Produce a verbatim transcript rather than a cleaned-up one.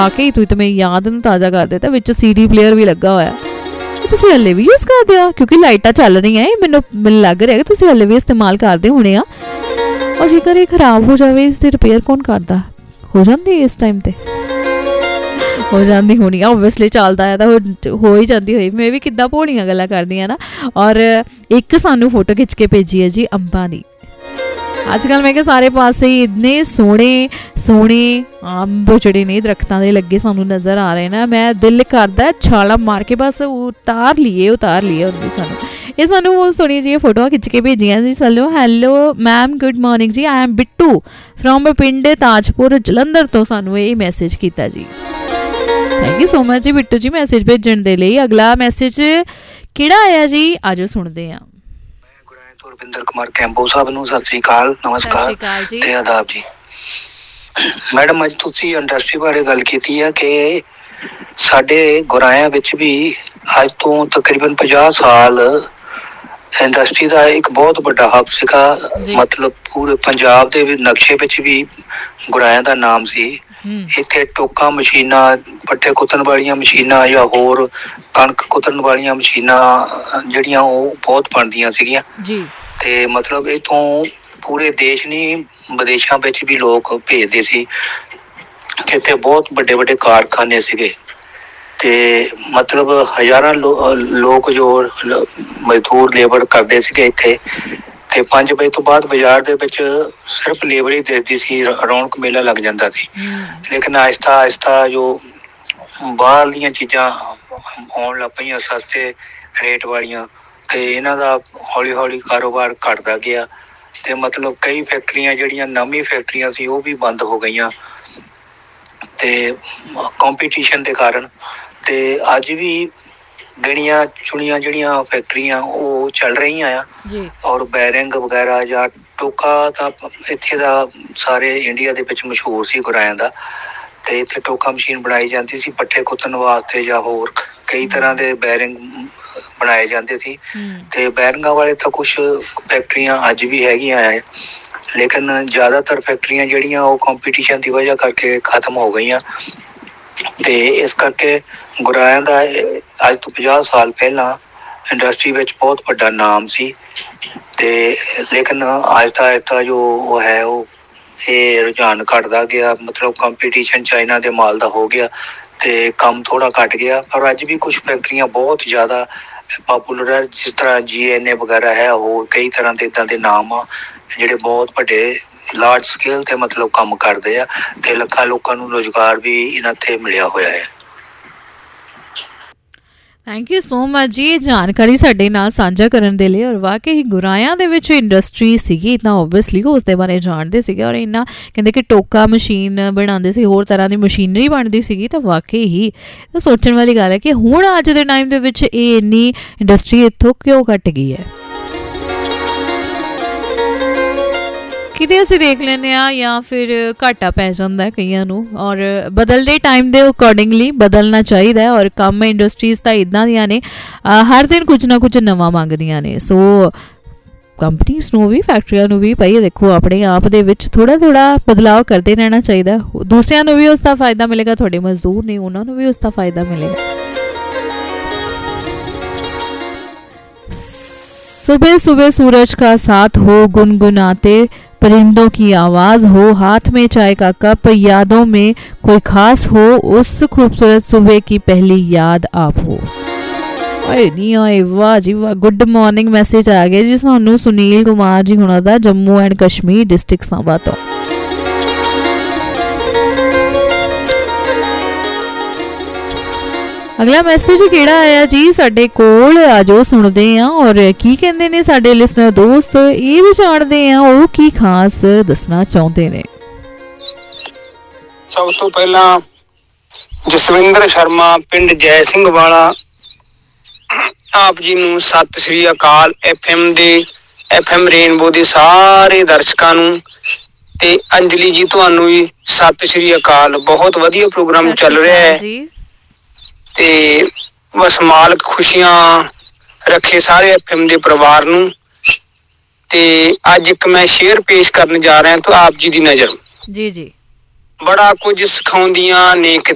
वाकई तू तो मेरी याद नूं ताज़ा कर देता। विच सीडी प्लेयर भी लगा होया, तुसीं हल्ले भी यूज़ करदे हो? क्योंकि लाइटां चल रही हैं, मैनूं मैनूं लग रहा है कि तुसीं हल्ले भी इस्तेमाल करदे होणे आ। और जेकर ये खराब हो जाए इसकी रिपेयर कौन करता? हो जाती है इस टाइम ते हो जाती होनी, ओबवियसली चलता है तो हो ही जाती हुई। मैं भी कितना भोलियां गल्लां करदी हां ना। और एक सानू फोटो खिंच के भेजी है जी अंबां दी। अजकल मैं क्या सारे पासे इन्ने सोहने सोहने अंब जेह्ड़े ने दरख्तां दे लगे सानू नज़र आ रहे ना, मैं दिल करदा छाला मार के बस उतार लिए उतार लिए उन्हें सानू। ये सानू वो सोहनी जी फोटो खिंच के भेजियां जी। चलो hello ma'am good morning ji, I am Bittu from पिंड ताजपुर जलंधर तो सानू ये मैसेज किया जी। Thank you so much ji Bittu ji message भेजण दे लई। अगला मैसेज किहड़ा आया जी, आजो सुनदे हां। रविंदर कुमार कैंपो साहब नूं सत श्री अकाल, नमस्कार ते आदाब जी। मैडम अज तुसीं इंडस्ट्री बारे गल कीती है कि साडे गुरायां विच भी अज तो तकरीबन पचास साल इंडस्ट्री का एक बहुत बड़ा हब सीगा। मतलब पूरे पंजाब दे नक्शे विच भी गुरायां दा नाम सी। इत्थे टोका मशीनां, पट्ठे कुतन वालियां मशीनां या होर कणक कुतन वालियां मशीनां ਜਿਹੜੀਆਂ ਉਹ ਬਹੁਤ ਬਣਦੀਆਂ ਸੀਗੀਆਂ ਤੇ मतलब इथों पूरे देश नहीं विदेशों ਵਿੱਚ भी लोग भेजते सी। ਇੱਥੇ बहुत ਵੱਡੇ ਵੱਡੇ कारखाने ਸੀਗੇ ਤੇ मतलब हज़ारां लो, लोग जो मजदूर लेबर ਕਰਦੇ ਸੀਗੇ ਇੱਥੇ। ਤੇ ਪੰਜ ਵਜੇ ਤੋਂ ਬਾਅਦ ਬਾਜ਼ਾਰ ਦੇ ਵਿੱਚ ਸਿਰਫ ਲੇਬਰ ਹੀ ਦਿਸਦੀ ਸੀ, ਰੌਣਕ ਮੇਲਾ ਲੱਗ ਜਾਂਦਾ ਸੀ। ਲੇਕਿਨ ਆਹਿਸਤਾ ਆਹਿਸਤਾ ਜੋ ਬਾਹਰ ਦੀਆਂ ਚੀਜ਼ਾਂ ਆਉਣ ਲੱਗ ਪਈਆਂ ਸਸਤੇ ਰੇਟ ਵਾਲੀਆਂ, ਤੇ ਇਹਨਾਂ ਦਾ ਹੌਲੀ ਹੌਲੀ ਕਾਰੋਬਾਰ ਘਟਦਾ ਗਿਆ। ਤੇ ਮਤਲਬ ਕਈ ਫੈਕਟਰੀਆਂ ਜਿਹੜੀਆਂ ਨਵੀਂ ਫੈਕਟਰੀਆਂ ਸੀ ਉਹ ਵੀ ਬੰਦ ਹੋ ਗਈਆਂ ਤੇ ਕੰਪੀਟੀਸ਼ਨ ਦੇ ਕਾਰਨ। ਤੇ ਅੱਜ ਵੀ ਗਿਣੀਆਂ ਚੁਣੀਆਂ ਜਿਹੜੀਆਂ ਫੈਕਟਰੀਆਂ ਉਹ ਚੱਲ ਰਹੀਆਂ ਆ। ਔਰ ਬੈਰਿੰਗ ਵਗੈਰਾ ਜਾਂ ਟੋਕਾ ਤਾਂ ਇੱਥੇ ਦਾ ਸਾਰੇ ਇੰਡੀਆ ਦੇ ਵਿੱਚ ਮਸ਼ਹੂਰ ਸੀ ਗੁਰਾਇਆਂ ਦਾ। ਤੇ ਇੱਥੇ ਟੋਕਾ ਮਸ਼ੀਨ ਬਣਾਈ ਜਾਂਦੀ ਸੀ ਪੱਠੇ ਕੁੱਤਣ ਵਾਸਤੇ ਜਾਂ ਹੋਰ ਕਈ ਤਰ੍ਹਾਂ ਦੇ ਬੈਰਿੰਗ ਬਣਾਏ ਜਾਂਦੇ ਸੀ। ਤੇ ਬੈਰਿੰਗਾਂ ਵਾਲੇ ਤਾਂ ਕੁਛ ਫੈਕਟਰੀਆਂ ਅੱਜ ਵੀ ਹੈਗੀਆਂ ਹੈ, ਲੇਕਿਨ ਜ਼ਿਆਦਾਤਰ ਫੈਕਟਰੀਆਂ ਜਿਹੜੀਆਂ ਉਹ ਕੰਪੀਟੀਸ਼ਨ ਦੀ ਵਜ੍ਹਾ ਕਰਕੇ ਖਤਮ ਹੋ ਗਈਆਂ। ਤੇ ਇਸ ਕਰਕੇ ਗੁਰਾਇਆਂ ਦਾ ਅੱਜ ਤੋਂ ਪੰਜਾਹ ਸਾਲ ਪਹਿਲਾਂ ਇੰਡਸਟਰੀ ਵਿੱਚ ਬਹੁਤ ਵੱਡਾ ਨਾਮ ਸੀ। ਤੇ ਲੇਕਿਨ ਆਹਿਸਤਾ ਆਹਿਸਤਾ ਜੋ ਉਹ ਹੈ ਉਹ ਇਹ ਰੁਝਾਨ ਘਟਦਾ ਗਿਆ। ਮਤਲਬ ਕੰਪੀਟੀਸ਼ਨ ਚਾਈਨਾ ਦੇ ਮਾਲ ਦਾ ਹੋ ਗਿਆ ਤੇ ਕੰਮ ਥੋੜਾ ਘਟ ਗਿਆ। ਪਰ ਅੱਜ ਵੀ ਕੁਛ ਫੈਕਟਰੀਆਂ ਬਹੁਤ ਜ਼ਿਆਦਾ ਪਾਪੂਲਰ ਹੈ, ਜਿਸ ਤਰ੍ਹਾਂ ਜੀ ਐਨ ਏ ਵਗੈਰਾ ਹੈ। ਹੋਰ ਕਈ ਤਰ੍ਹਾਂ ਦੇ ਇੱਦਾਂ ਦੇ ਨਾਮ ਆ ਜਿਹੜੇ ਬਹੁਤ ਵੱਡੇ ਲਾਰਜ ਸਕੇਲ ਤੇ ਮਤਲਬ ਕੰਮ ਕਰਦੇ ਆ ਤੇ ਲੱਖਾਂ ਲੋਕਾਂ ਨੂੰ ਰੁਜ਼ਗਾਰ ਵੀ ਇਹਨਾਂ ਤੇ ਮਿਲਿਆ ਹੋਇਆ ਹੈ। थैंक यू सो मच जी जानकारी साडे नाल साझा करन दे लई। और वाकई गुरायां दे विच इंडस्ट्री सीगी तां ओबवियसली उस दे बारे जाणदे सीगे। और इन्ना कहंदे कि टोका मशीन बनांदे सी, होर तरह दी मशीनरी बनदी सीगी। तां वाकई ही तां सोचण वाली गल है कि हुण अज दे टाइम दे विच इह इन्नी इंडस्ट्री इत्थों क्यों घट गई है। किते असीं देख लैंदे आ या फिर घाटा पै जांदा है कईयां नूं। और बदलदे टाइम दे अकॉर्डिंगली बदलना चाहिए। और कम इंडस्ट्रीज़ तां इदां दियां ने हर दिन कुछ ना कुछ नवां मंगदियां ने। सो कंपनीज़ नूं भी फैक्ट्रियां नूं भी भाई देखो अपने आप दे विच थोड़ा थोड़ा बदलाव करते रहना चाहिए। दूसरिਆਂ नूं भी उसका फायदा मिलेगा, तुहाडे मजदूर ने उन्हां नूं भी उसका फायदा मिलेगा। सुबह सुबह सूरज का साथ हो, गुनगुनाते परिंदों की आवाज़ हो, हाथ में चाय का कप, यादों में कोई खास हो, उस खूबसूरत सुबह की पहली याद आप हो। अरे नहीं आए वाह जी वाह। गुड मॉर्निंग मैसेज आ गया जी सानू सुनील कुमार जी हुणा दा जम्मू एंड कश्मीर डिस्ट्रिक्ट सांबा तो। अगला मैसेज किहड़ा आया जी साडे कोल, आजो सुनदे आ। और की कहंदे ने साडे लिसनर दोस्त, ये भी जाणदे आ ਉਹ की खास दसना चाहुंदे ने। सब तो पहला जसविंदर शर्मा पिंड जय सिंह वाला आप जी नूं सत श्री अकाल। एफ एम दे एफ एम रेनबो दे सारे दर्शकां नूं ते अंजलि जी तुहानूं भी सत श्री अकाल। बहुत वधिया प्रोग्राम चल रहा है ते बस मालक खुशियां रखे सारे एफ एम दे परिवार नूं। ते अज एक मैं शेयर पेश करने जा रहा तो आप जी दी नज़र। जी जी बड़ा कुछ सिखाउंदियां ने